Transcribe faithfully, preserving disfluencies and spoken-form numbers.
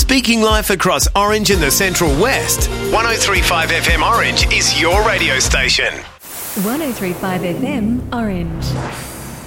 Speaking life across Orange and the Central West, one oh three point five F M Orange is your radio station. one oh three point five F M Orange.